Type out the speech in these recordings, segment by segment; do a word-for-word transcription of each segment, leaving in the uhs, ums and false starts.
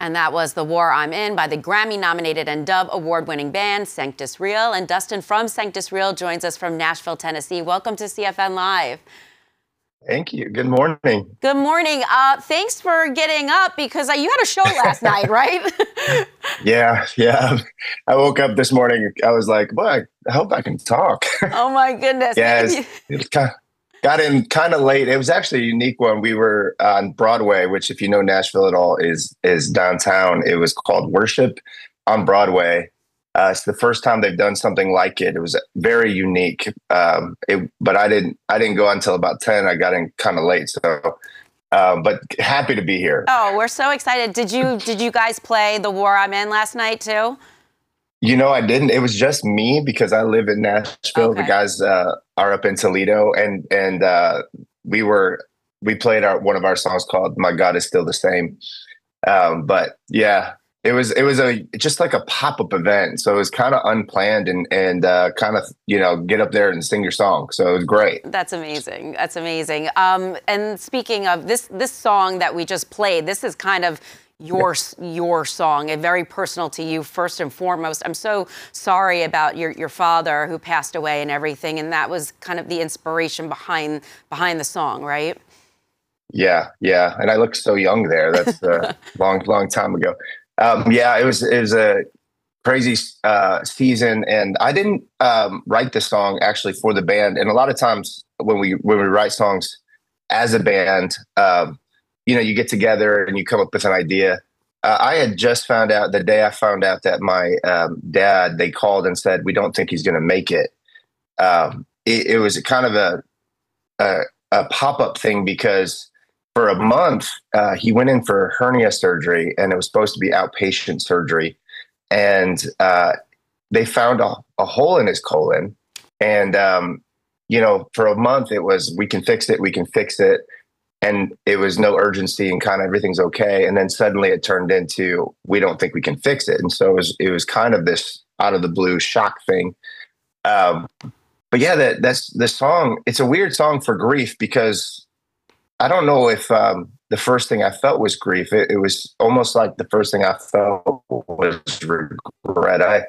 And that was The War I'm In by the Grammy-nominated and Dove Award-winning band Sanctus Real. And Dustin from Sanctus Real joins us from Nashville, Tennessee. Welcome to C F N Live. Thank you. Good morning. Good morning. Uh, thanks for getting up because uh, you had a show last night, right? Yeah, yeah. I woke up this morning. I was like, boy, I hope I can talk. Oh, my goodness. Yeah, it's, it kind of got in kind of late. It was actually a unique one. We were on Broadway, which if you know Nashville at all is is downtown. It was called Worship on Broadway. Uh, it's the first time they've done something like it. It was very unique. Um, it, but I didn't I didn't go until about ten. I got in kind of late. So, um, but happy to be here. Oh, we're so excited. Did you did you guys play The War I'm In last night too? You know, I didn't. It was just me because I live in Nashville. Okay. The guys uh, are up in Toledo, and and uh, we were we played our one of our songs called "My God Is Still the Same." Um, but yeah, it was it was a just like a pop up event, so it was kind of unplanned and and uh, kind of you know get up there and sing your song. So it was great. That's amazing. That's amazing. Um, and speaking of this this song that we just played, this is kind of your your song and very personal to you first and foremost. I'm so sorry about your your father who passed away and everything, and that was kind of the inspiration behind behind the song, right? Yeah, yeah. And I look so young there. That's a long, long time ago. Um, yeah, it was it was a crazy uh, season, and I didn't um, write the song actually for the band. And a lot of times when we when we write songs as a band, um, you know, you get together and you come up with an idea. Uh, I had just found out the day I found out that my um, dad, they called and said, we don't think he's going to make it. Um, it. It was kind of a, a, a pop-up thing because for a month, uh, he went in for hernia surgery and it was supposed to be outpatient surgery. And uh, they found a, a hole in his colon. And, um, you know, for a month it was, we can fix it, we can fix it. And it was no urgency and kind of everything's okay. And then suddenly it turned into, we don't think we can fix it. And so it was, it was kind of this out of the blue shock thing. Um, but yeah, that that's the song. It's a weird song for grief because I don't know if um, the first thing I felt was grief. It, it was almost like the first thing I felt was regret. I,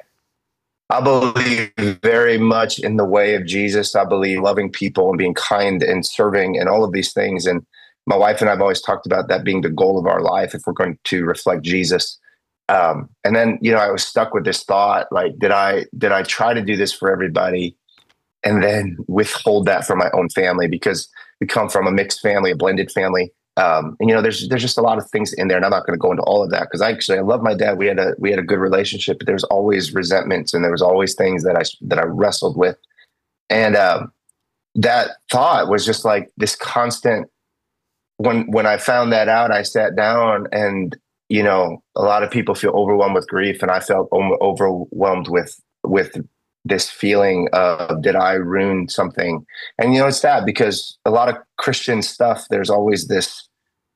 I believe very much in the way of Jesus. I believe loving people and being kind and serving and all of these things. And my wife and I have always talked about that being the goal of our life if we're going to reflect Jesus. Um, and then, you know, I was stuck with this thought, like, did I, did I try to do this for everybody and then withhold that from my own family? Because we come from a mixed family, a blended family. Um, and, you know, there's, there's just a lot of things in there, and I'm not going to go into all of that because I actually, I love my dad. We had a, we had a good relationship, but there was always resentments and there was always things that I, that I wrestled with. And, um, that thought was just like this constant. When, when I found that out, I sat down and, you know, a lot of people feel overwhelmed with grief. And I felt o- overwhelmed with, with this feeling of, did I ruin something? And, you know, it's sad because a lot of Christian stuff, there's always this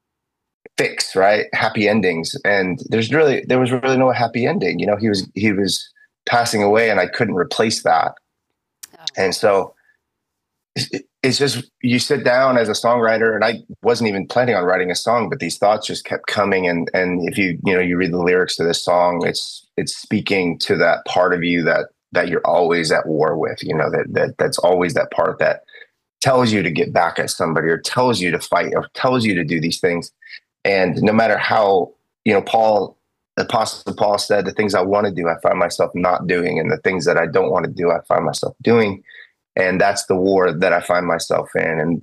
fix, right? Happy endings. And there's really, there was really no happy ending. You know, he was, he was passing away and I couldn't replace that. Oh. And so it's just, you sit down as a songwriter, and I wasn't even planning on writing a song, but these thoughts just kept coming. And, and if you, you know, you read the lyrics to this song, it's, it's speaking to that part of you that, that you're always at war with, you know, that, that that's always that part that tells you to get back at somebody or tells you to fight or tells you to do these things. And no matter how, you know, Paul, the Apostle Paul said, the things I want to do, I find myself not doing. And the things that I don't want to do, I find myself doing. And that's the war that I find myself in. And